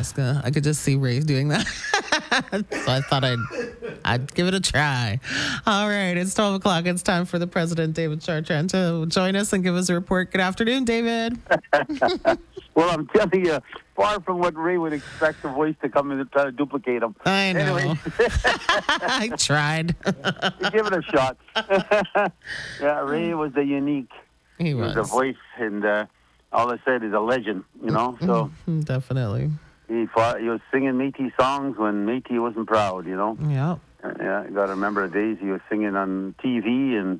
Alaska. I could just see Ray doing that. So I thought I'd give it a try. All right, it's 12 o'clock. It's time for the President, David Chartrand, to join us and give us a report. Good afternoon, David. Well, I'm telling you, far from what Ray would expect the voice to come in and try to duplicate him. I know. Anyway, I tried. give it a shot. Yeah, Ray was the unique. He He was. was a voice, and all I said is a legend, you know? So Definitely. he was singing Métis songs when Métis wasn't proud, you know? Yeah. Yeah, you got to remember the days he was singing on TV and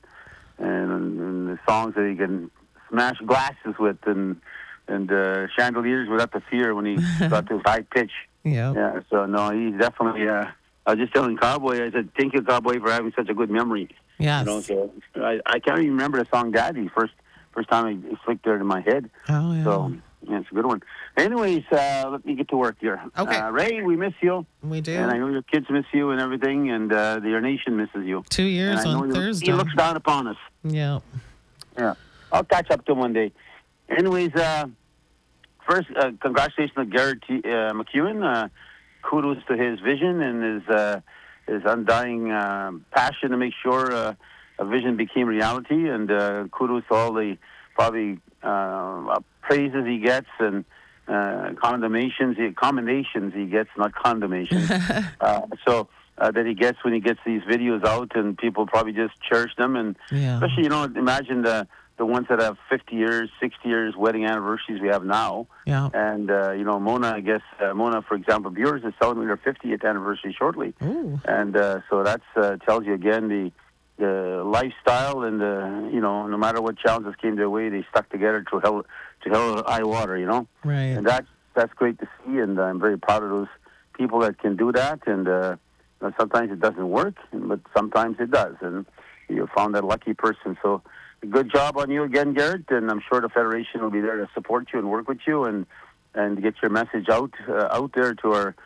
the songs that he can smash glasses with and chandeliers without the fear when he got to high pitch. Yeah. Yeah, so no, he's definitely. I was just telling Cowboy, I said, thank you, Cowboy, for having such a good memory. Yes. You know, so I can't even remember the song "Daddy" first time it flicked there in my head. Oh, yeah. So yeah, it's a good one. Anyways, let me get to work here. Okay. Ray, we miss you. We do. And I know your kids miss you and everything, and your nation misses you. 2 years And I know on Thursday. He looks down upon us. Yeah. Yeah. I'll catch up to him one day. Anyways, first, congratulations to Garrett McEwen. Kudos to his vision and his undying passion to make sure a vision became reality. And kudos to all the probably praises he gets and commendations he gets, not condemnations. So that he gets when he gets these videos out, and people probably just cherish them. And Yeah. especially, imagine the ones that have 50 years, 60 years wedding anniversaries we have now. Yeah. And, Mona, I guess, Mona, for example, Viewers is celebrating her 50th anniversary shortly. Ooh. And so that tells you again the lifestyle and, no matter what challenges came their way, they stuck together to hell high water, you know. Right. And that's great to see, and I'm very proud of those people that can do that. And sometimes it doesn't work, but sometimes it does. And you found that lucky person. So good job on you again, Garrett. And I'm sure the Federation will be there to support you and work with you and get your message out there to our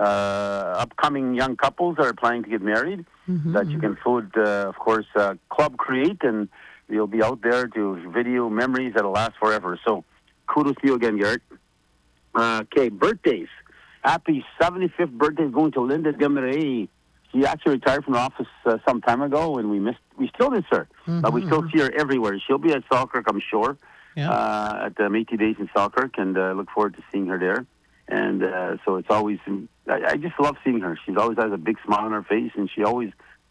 upcoming young couples that are planning to get married. Mm-hmm. That you can food, of course, Club Create, and you'll be out there to video memories that'll last forever. So kudos to you again, Garrett. Okay, birthdays. Happy 75th birthday going to Linda Demaray. She actually retired from the office some time ago, and we still miss her. But we still see her everywhere. She'll be at Selkirk, I'm sure, at the Métis Days in Selkirk, and look forward to seeing her there. And so it's always, I just love seeing her. She always has a big smile on her face, and she always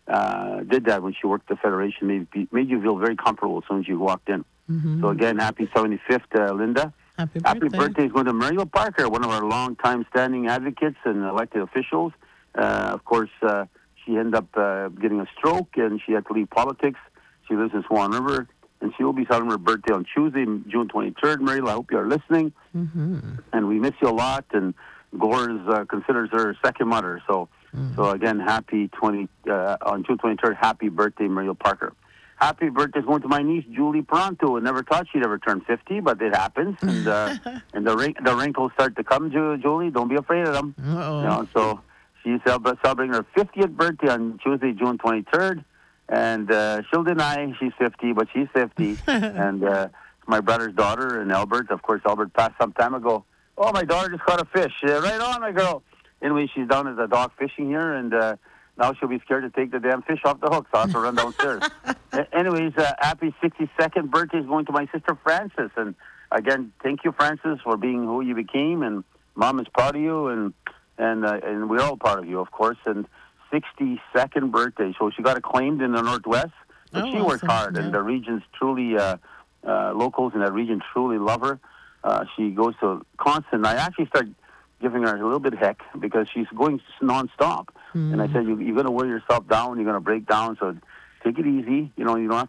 did that when she worked at the Federation. Made you feel very comfortable as soon as you walked in. Mm-hmm. So again, happy 75th, Linda. Happy Happy birthday is going to Muriel Parker, one of our long-time standing advocates and elected officials. Of course, she ended up getting a stroke, and she had to leave politics. She lives in Swan River, and she will be celebrating her birthday on Tuesday, June 23rd. Muriel, I hope you are listening. Mm-hmm. And we miss you a lot, and Gores considers her second mother. So again, happy on June 23rd, happy birthday, Muriel Parker. Happy birthday is going to my niece, Julie Pronto. I never thought she'd ever turn 50, but it happens. And and the wrinkles start to come, Julie. Don't be afraid of them. Uh-oh. So she's celebrating her 50th birthday on Tuesday, June 23rd. And she'll deny she's 50, but she's 50. And my brother's daughter, and Albert. Of course, Albert passed some time ago. Oh, my daughter just caught a fish. Right on, my girl. Anyway, she's down at the dock fishing here, and now she'll be scared to take the damn fish off the hook, so I'll have to run downstairs. Anyways, happy 62nd birthday is going to my sister Frances. And again, thank you, Frances, for being who you became. And Mom is proud of you, and we're all proud of you, of course. And 62nd birthday. So she got acclaimed in the Northwest. But she worked hard, and the region's truly, locals in that region truly love her. She goes to constant. I actually started giving her a little bit of heck because she's going nonstop. And I said, you're going to wear yourself down. You're going to break down. So take it easy. You don't have